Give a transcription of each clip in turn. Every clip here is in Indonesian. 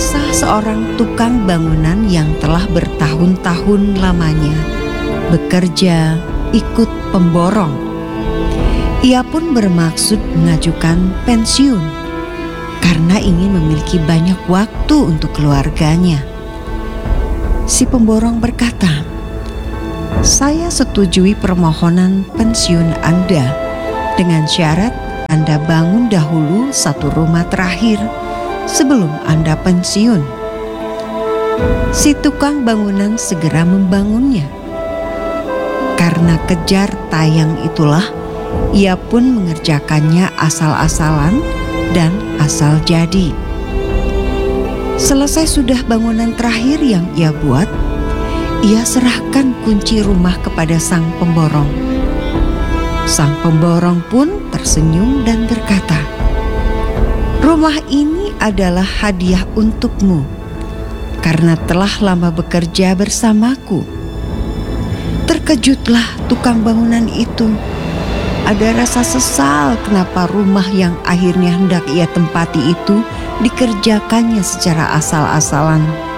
Kisah seorang tukang bangunan yang telah bertahun-tahun lamanya bekerja ikut pemborong. Ia pun bermaksud mengajukan pensiun karena ingin memiliki banyak waktu untuk keluarganya. Si pemborong berkata, "Saya setujui permohonan pensiun Anda dengan syarat Anda bangun dahulu satu rumah terakhir sebelum Anda pensiun." Si tukang bangunan segera membangunnya. Karena kejar tayang itulah, ia pun mengerjakannya asal-asalan dan asal jadi. Selesai sudah bangunan terakhir yang ia buat, ia serahkan kunci rumah kepada sang pemborong. Sang pemborong pun tersenyum dan berkata, "Rumah ini adalah hadiah untukmu karena telah lama bekerja bersamaku." Terkejutlah tukang bangunan itu. Ada rasa sesal kenapa rumah yang akhirnya hendak ia tempati itu dikerjakannya secara asal-asalan.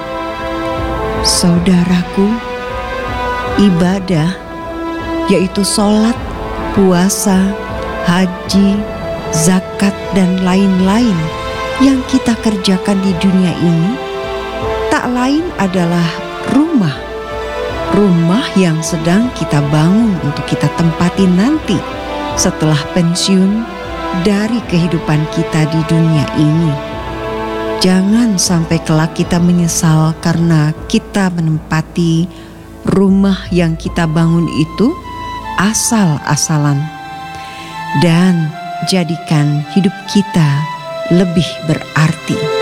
Saudaraku, ibadah, yaitu sholat, puasa, haji, zakat, dan lain-lain yang kita kerjakan di dunia ini, tak lain adalah rumah yang sedang kita bangun untuk kita tempati nanti setelah pensiun dari kehidupan kita di dunia ini. Jangan sampai kelak kita menyesal karena kita menempati rumah yang kita bangun itu asal-asalan, dan jadikan hidup kita lebih berarti.